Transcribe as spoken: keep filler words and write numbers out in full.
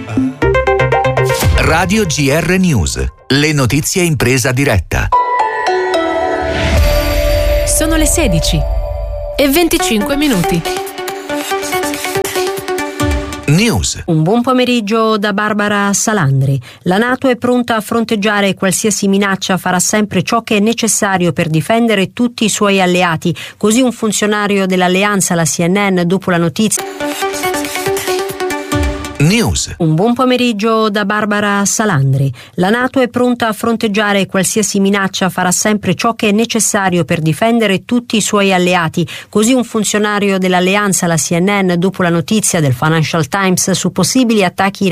Radio G R News, le notizie in presa diretta. Sono le sedici e venticinque minuti. News. Un buon pomeriggio da Barbara Salandri. La NATO è pronta a fronteggiare qualsiasi minaccia, farà sempre ciò che è necessario per difendere tutti i suoi alleati. Così un funzionario dell'alleanza alla C N N dopo la notizia. News. Un buon pomeriggio da Barbara Salandri. La NATO è pronta a fronteggiare qualsiasi minaccia, farà sempre ciò che è necessario per difendere tutti i suoi alleati. Così un funzionario dell'alleanza alla C N N dopo la notizia del Financial Times su possibili attacchi